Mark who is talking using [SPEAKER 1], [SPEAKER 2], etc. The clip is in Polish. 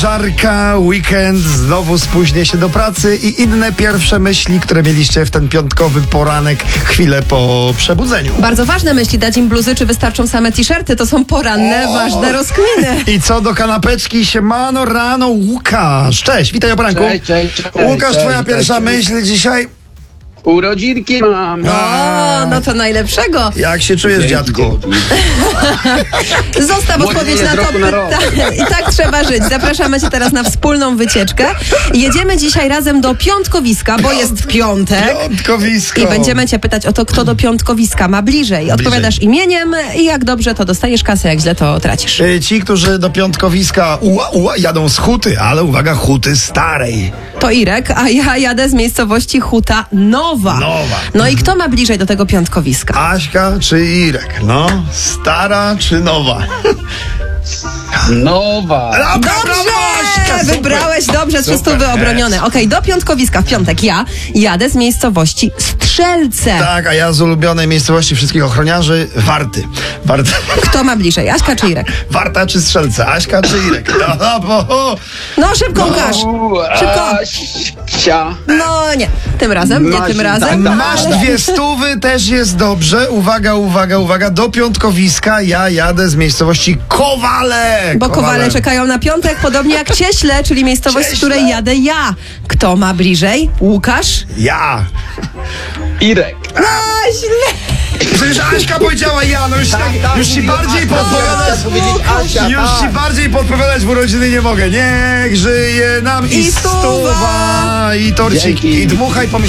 [SPEAKER 1] Żarka, weekend, znowu spóźnię się do pracy i inne pierwsze myśli, które mieliście w ten piątkowy poranek chwilę po przebudzeniu.
[SPEAKER 2] Bardzo ważne myśli, dać im bluzy, czy wystarczą same t-shirty, to są poranne, ważne rozkminy.
[SPEAKER 1] I co do kanapeczki, siemano rano, Łukasz. Cześć, witaj o poranku.
[SPEAKER 3] Cześć.
[SPEAKER 1] Łukasz, twoja pierwsza myśl dzisiaj?
[SPEAKER 3] Urodzinki mam.
[SPEAKER 2] O, no to najlepszego.
[SPEAKER 1] Jak się czujesz, dziadku?
[SPEAKER 2] Zostaw odpowiedź na to pytanie. I tak trzeba żyć. Zapraszamy cię teraz na wspólną wycieczkę. Jedziemy dzisiaj razem do piątkowiska, bo jest w piątek.
[SPEAKER 1] Piątkowisko.
[SPEAKER 2] I będziemy cię pytać o to, kto do piątkowiska ma bliżej. Odpowiadasz imieniem i jak dobrze, to dostajesz kasę, jak źle, to tracisz.
[SPEAKER 1] Ci, którzy do piątkowiska jadą z Huty, ale uwaga, Huty starej.
[SPEAKER 2] To Irek, a ja jadę z miejscowości Huta Nowa. No i kto ma bliżej do tego piątkowiska?
[SPEAKER 1] Aśka czy Irek? No, stara czy nowa?
[SPEAKER 3] Nowa.
[SPEAKER 2] Dobrze! Wybrałeś dobrze, 300 wyobronione. Okej, do piątkowiska w piątek ja jadę z miejscowości Strzelce.
[SPEAKER 1] Tak, a ja z ulubionej miejscowości wszystkich ochroniarzy Warty.
[SPEAKER 2] Kto ma bliżej, Aśka czy Irek?
[SPEAKER 1] Warta czy Strzelce? Aśka czy Irek?
[SPEAKER 2] No szybko, Łukasz! Szybko!
[SPEAKER 3] Asia.
[SPEAKER 2] No nie, tym razem, nie tym razem.
[SPEAKER 1] Masz 200, też jest dobrze. Uwaga, do piątkowiska ja jadę z miejscowości Kowale.
[SPEAKER 2] Bo Kowale czekają na piątek, podobnie jak Cieśle, czyli miejscowość, z której jadę ja. Kto ma bliżej? Łukasz?
[SPEAKER 1] Ja.
[SPEAKER 3] Irek.
[SPEAKER 2] No źle!
[SPEAKER 1] Przecież Aśka powiedziała ja, no już ci bardziej podpowiadać. Już ci bardziej podpowiadać w urodziny nie mogę. Niech żyje nam i stuwa, i torcik,
[SPEAKER 3] Dzięki.
[SPEAKER 1] i dmuchaj pomyśl.